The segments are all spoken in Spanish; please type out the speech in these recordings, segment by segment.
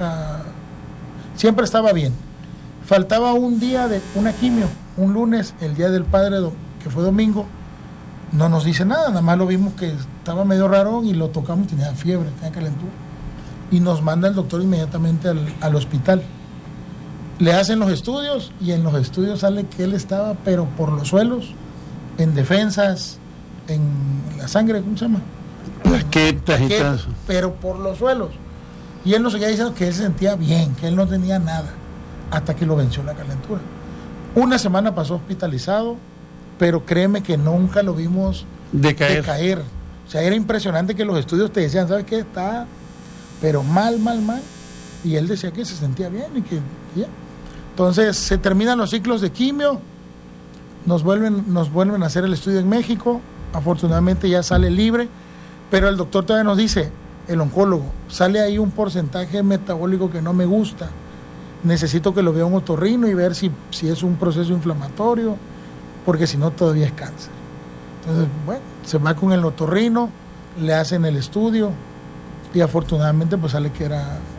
nunca, siempre estaba bien. Faltaba un día de una quimio, un lunes, el día del padre, que fue domingo, no nos dice nada más lo vimos que estaba medio raro y lo tocamos, tenía fiebre, tenía calentura. Y nos manda el doctor inmediatamente al hospital. Le hacen los estudios y en los estudios sale que él estaba, pero por los suelos, en defensas, en la sangre, ¿cómo se llama? Plaquetas, pero por los suelos. Y él nos seguía diciendo que él se sentía bien, que él no tenía nada, hasta que lo venció la calentura. Una semana pasó hospitalizado, pero créeme que nunca lo vimos decaer. O sea, era impresionante que los estudios te decían, ¿sabes qué? Está, pero mal. Y él decía que se sentía bien y que ya. Entonces se terminan los ciclos de quimio, nos vuelven a hacer el estudio en México, afortunadamente ya sale libre, pero el doctor todavía nos dice, el oncólogo, sale ahí un porcentaje metabólico que no me gusta, necesito que lo vea un otorrino y ver si es un proceso inflamatorio, porque si no todavía es cáncer. Entonces, bueno, se va con el otorrino, le hacen el estudio y afortunadamente pues sale que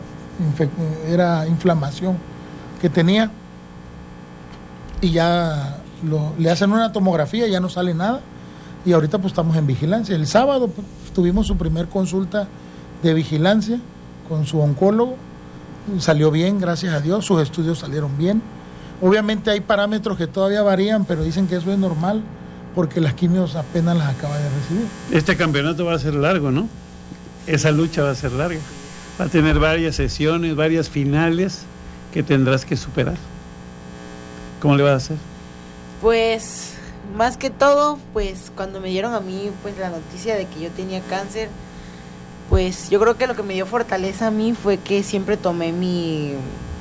era inflamación que tenía y ya le hacen una tomografía, ya no sale nada y ahorita pues estamos en vigilancia. El sábado pues, tuvimos su primer consulta de vigilancia con su oncólogo, salió bien, gracias a Dios, sus estudios salieron bien. Obviamente hay parámetros que todavía varían, pero dicen que eso es normal porque las quimios apenas las acaba de recibir. Este campeonato va a ser largo, ¿no? Esa lucha va a ser larga. Va a tener varias sesiones, varias finales que tendrás que superar. ¿Cómo le vas a hacer? Pues, más que todo, pues cuando me dieron a mí pues la noticia de que yo tenía cáncer, pues yo creo que lo que me dio fortaleza a mí fue que siempre tomé mi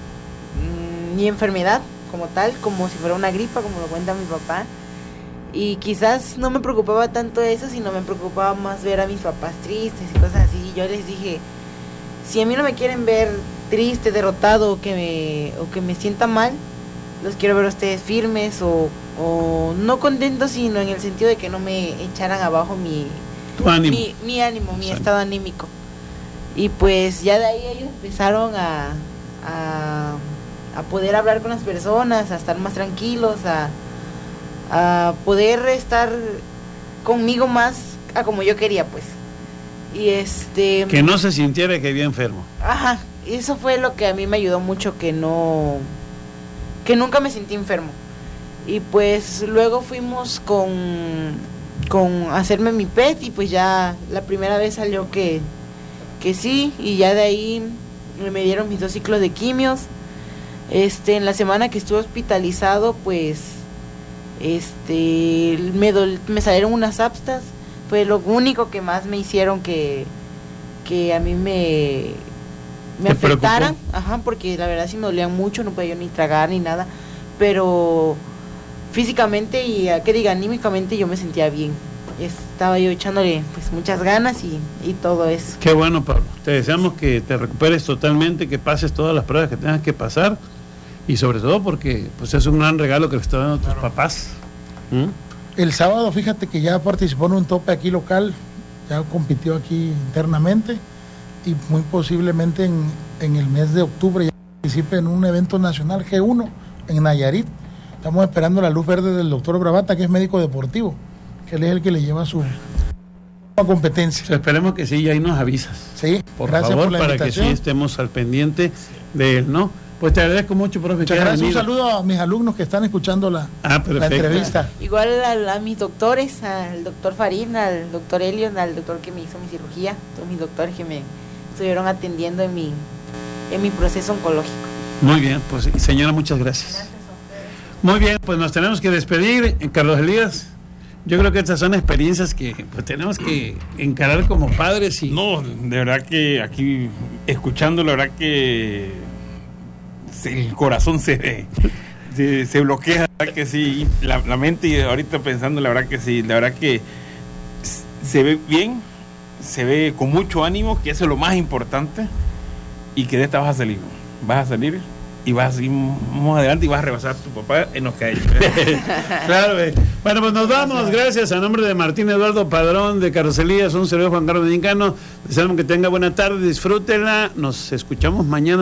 enfermedad como tal, como si fuera una gripa, como lo cuenta mi papá. Y quizás no me preocupaba tanto eso, sino me preocupaba más ver a mis papás tristes y cosas así. Y yo les dije, si a mí no me quieren ver triste, derrotado o que me sienta mal, los quiero ver a ustedes firmes o no contentos, sino en el sentido de que no me echaran abajo mi ánimo, mi estado anímico. Y pues ya de ahí ellos empezaron a poder hablar con las personas, a estar más tranquilos, a poder estar conmigo más a como yo quería, pues. Y que no se sintiera que había enfermo. Ajá, eso fue lo que a mí me ayudó mucho, que nunca me sentí enfermo. Y pues luego fuimos con hacerme mi PET y pues ya la primera vez salió que sí, y ya de ahí me dieron mis 2 ciclos de quimios. En la semana que estuve hospitalizado, pues me salieron unas aftas. Fue lo único que más me hicieron que a mí me afectaran. Ajá, porque la verdad sí me dolían mucho, no podía yo ni tragar ni nada, pero físicamente y anímicamente yo me sentía bien. Estaba yo echándole pues muchas ganas y todo eso. Qué bueno, Pablo. Te deseamos que te recuperes totalmente, que pases todas las pruebas que tengas que pasar y sobre todo porque pues es un gran regalo que le están dando tus papás. El sábado, fíjate que ya participó en un tope aquí local, ya compitió aquí internamente y muy posiblemente en el mes de octubre ya participe en un evento nacional G1 en Nayarit. Estamos esperando la luz verde del doctor Bravata, que es médico deportivo, que él es el que le lleva su competencia. O sea, esperemos que sí, y ahí nos avisas. Sí, por favor, por para que sí estemos al pendiente de él, ¿no? Pues te agradezco mucho, profe. Muchas gracias. Un saludo a mis alumnos que están escuchando la entrevista. Igual a mis doctores, al doctor Farín, al doctor Elion, al doctor que me hizo mi cirugía, todos mis doctores que me estuvieron atendiendo en mi proceso oncológico. Muy bien, pues señora, muchas gracias. Muy bien, pues nos tenemos que despedir, Carlos Elías. Yo creo que estas son experiencias que pues tenemos que encarar como padres y... No, de verdad que aquí, escuchando, la verdad que el corazón se bloquea, la verdad que sí, la mente, y ahorita pensando, la verdad que sí, la verdad que se ve bien, se ve con mucho ánimo, que eso es lo más importante, y que de esta vas a salir y vas a seguir más adelante y vas a rebasar a tu papá en los calles. Claro, bueno, pues nos vamos, gracias a nombre de Martín Eduardo Padrón, de Carlos Elías, un servidor Juan Carlos Mexicano. Deseamos que tenga buena tarde, disfrútela, nos escuchamos mañana.